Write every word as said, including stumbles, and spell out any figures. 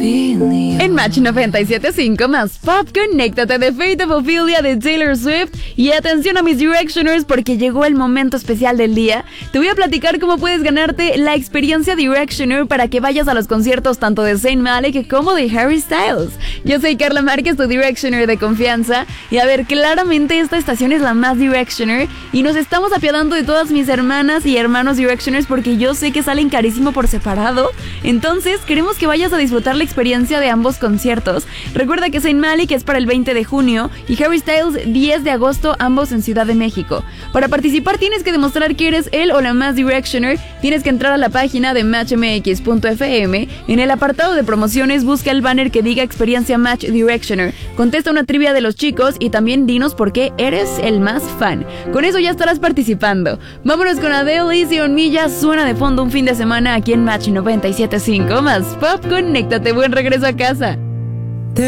En Match noventa y siete punto cinco más Pop, conéctate de Fate of Ophelia de Taylor Swift. Y atención a mis Directioners, porque llegó el momento especial del día. Te voy a platicar cómo puedes ganarte la experiencia Directioner para que vayas a los conciertos tanto de Zayn Malik como de Harry Styles. Yo soy Carla Márquez, tu Directioner de confianza. Y a ver, claramente esta estación es la más Directioner y nos estamos apiadando de todas mis hermanas y hermanos Directioners porque yo sé que salen carísimo por separado. Entonces queremos que vayas a disfrutar la experiencia de ambos conciertos. Recuerda que Zayn Malik es para el veinte de junio y Harry Styles diez de agosto, ambos en Ciudad de México. Para participar tienes que demostrar que eres el o la más Directioner. Tienes que entrar a la página de match m x punto f m. En el apartado de promociones busca el banner que diga experiencia Match Directioner. Contesta una trivia de los chicos y también dinos por qué eres el más fan. Con eso ya estarás participando. Vámonos con Adele, Easy on Me. Ya suena de fondo un fin de semana aquí en Match noventa y siete punto cinco más Pop. Conéctate, buen regreso a casa.